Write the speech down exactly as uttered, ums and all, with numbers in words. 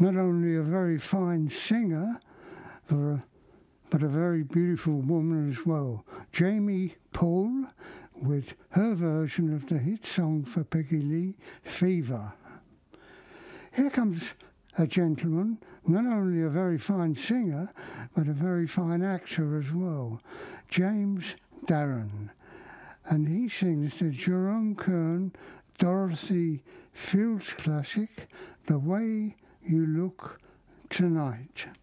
not only a very fine singer, but a, but a very beautiful woman as well. Jamie Paul with her version of the hit song for Peggy Lee, Fever. Here comes a gentleman, not only a very fine singer, but a very fine actor as well, James Darren. And he sings the Jerome Kern, Dorothy Fields classic, The Way You Look Tonight.